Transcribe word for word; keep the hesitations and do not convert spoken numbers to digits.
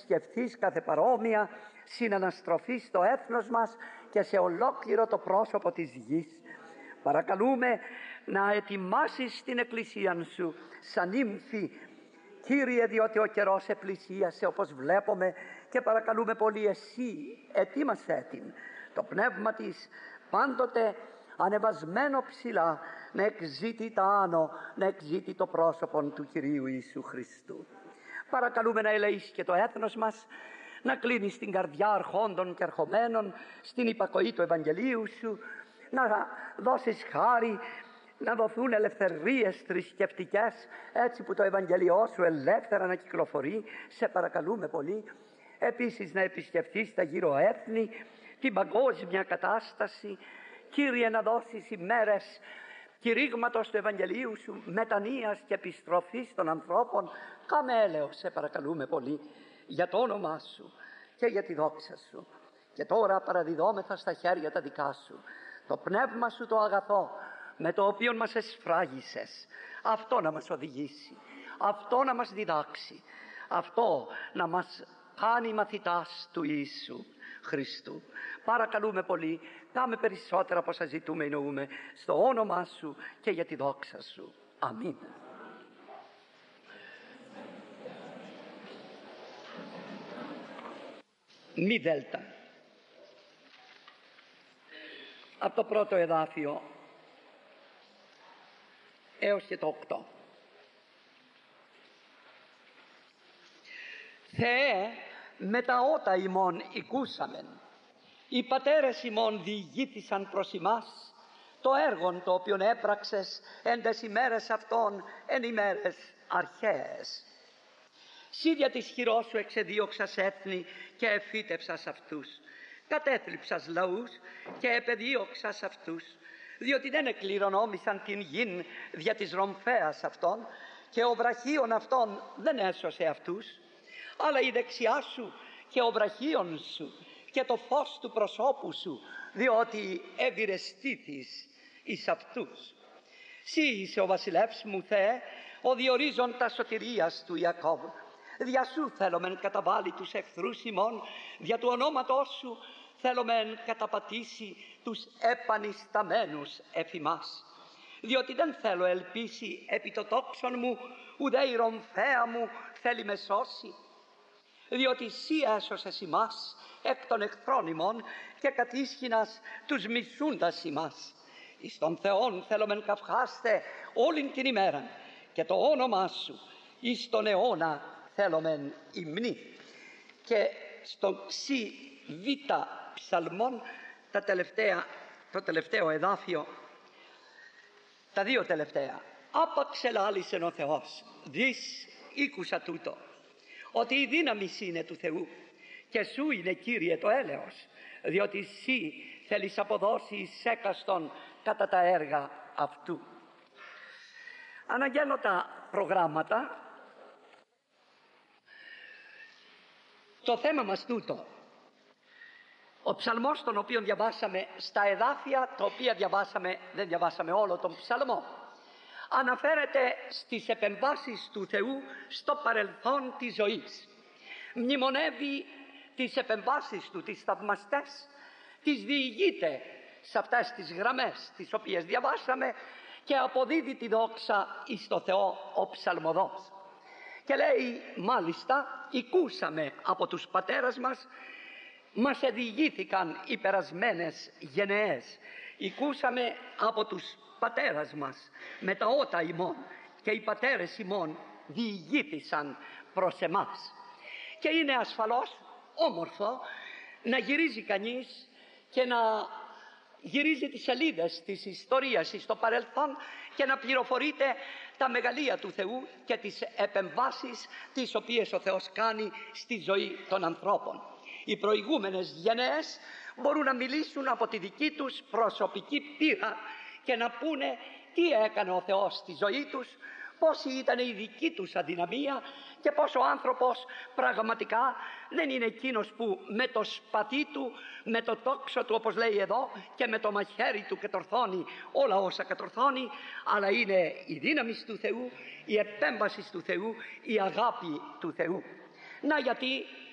επισκεφθείς κάθε παρόμοια συναναστροφή στο έθνος μας και σε ολόκληρο το πρόσωπο της γης. Παρακαλούμε να ετοιμάσεις την εκκλησία σου σαν ύμφη, Κύριε, διότι ο καιρός επλησίασε όπως βλέπουμε, και παρακαλούμε πολύ εσύ ετοίμασέ την, το πνεύμα της πάντοτε ανεβασμένο ψηλά, να εκζήτει τα άνω, να εκζήτει το πρόσωπο του Κυρίου Ιησού Χριστού. Παρακαλούμε να ελεείς και το έθνος μας, να κλείνεις την καρδιά αρχόντων και ερχομένων στην υπακοή του Ευαγγελίου σου, να δώσεις χάρη, να δοθούν ελευθερίες θρησκευτικές, έτσι που το Ευαγγελιό σου ελεύθερα να κυκλοφορεί. Σε παρακαλούμε πολύ. Επίσης να επισκεφθείς τα γύρω έθνη, την παγκόσμια κατάσταση. Κύριε, να δώσεις ημέρες κηρύγματος του Ευαγγελίου σου, μετανοίας και επιστροφής των ανθρώπων. Κάμε έλεος, σε παρακαλούμε πολύ, για το όνομά σου και για τη δόξα σου. Και τώρα παραδιδόμεθα στα χέρια τα δικά σου το πνεύμα σου το αγαθό, με το οποίο μας εσφράγισες, αυτό να μας οδηγήσει, αυτό να μας διδάξει, αυτό να μας κάνει μαθητάς του Ιησού Χριστού. Παρακαλούμε πολύ, κάμε περισσότερα από όσα ζητούμε εννοούμε, στο όνομά σου και για τη δόξα σου. Αμήν. Μη δέλτα. Από το πρώτο εδάφιο έως και το οκτώ. Θεέ, με τα ότα ημών οικούσαμεν, οι πατέρες ημών διηγήθησαν προς ημάς το έργον το οποίον έπραξες εν τες ημέρες αυτών, εν ημέρες αρχαίες. Σύ δια της χειρός σου εξεδίωξας έθνη και εφύτευσας αυτούς, κατέθλιψας λαούς και επεδίωξας αυτούς, διότι δεν εκληρονόμησαν την γην δια της ρομφέας αυτών, και ο βραχίων αυτών δεν έσωσε αυτούς, αλλά η δεξιά σου και ο βραχίων σου και το φως του προσώπου σου, διότι ευηρεστήθης εις αυτούς. Σύ είσαι ο βασιλεύς μου, Θεέ, ο διορίζον τα σωτηρίας του Ιακώβ. Δια σου θέλομεν καταβάλει τους εχθρούς ημών, δια του ονόματός σου θέλομεν καταπατήσει τους επανισταμένους εφ' ημάς. Διότι δεν θέλω ελπίσει επί το τόξον μου, ουδέ η ρομφαία μου θέλει με σώσει. Διότι εσύ έσωσες ημάς εκ των εχθρών ημών και κατήσχυνας τους μισούντας ημάς. Εις τον Θεόν θέλομεν καυχάστε όλην την ημέραν, και το όνομά σου εις τον αιώνα θέλομεν υμνή. Και στο ξι β ψαλμών, τα τελευταία, το τελευταίο εδάφιο, τα δύο τελευταία. Άπαξ ελάλησεν ο Θεός, δις ήκουσα τούτο, ότι η δύναμη είναι του Θεού και σου είναι, Κύριε, το έλεος, διότι εσύ θέλεις αποδώσεις έκαστον κατά τα έργα αυτού. Αναγγέλνω τα προγράμματα. Το θέμα μας τούτο, ο ψαλμός τον οποίο διαβάσαμε, στα εδάφια τα οποία διαβάσαμε, δεν διαβάσαμε όλο τον ψαλμό, αναφέρεται στις επεμβάσεις του Θεού στο παρελθόν της ζωής. Μνημονεύει τις επεμβάσεις του, τις θαυμαστές, τις διηγείται σε αυτές τις γραμμές τις οποίες διαβάσαμε και αποδίδει τη δόξα εις το Θεό ο ψαλμοδός. Και λέει μάλιστα, οικούσαμε από τους πατέρας μας, μας εδιηγήθηκαν οι περασμένες γενεές. Οικούσαμε από τους πατέρας μας με τα ότα ημών, και οι πατέρες ημών διηγήθησαν προς εμάς. Και είναι ασφαλώς όμορφο να γυρίζει κανείς και να γυρίζει τις σελίδες της ιστορίας στο παρελθόν και να πληροφορείται τα μεγαλεία του Θεού και τις επεμβάσεις τις οποίες ο Θεός κάνει στη ζωή των ανθρώπων. Οι προηγούμενες γενναίες μπορούν να μιλήσουν από τη δική τους προσωπική πείρα και να πούνε τι έκανε ο Θεός στη ζωή τους, πόση ήταν η δική τους αδυναμία και πώς ο άνθρωπος πραγματικά δεν είναι εκείνος που με το σπαθί του, με το τόξο του όπως λέει εδώ, και με το μαχαίρι του κατορθώνει όλα όσα κατορθώνει, αλλά είναι η δύναμη του Θεού, η επέμβαση του Θεού, η αγάπη του Θεού. Να γιατί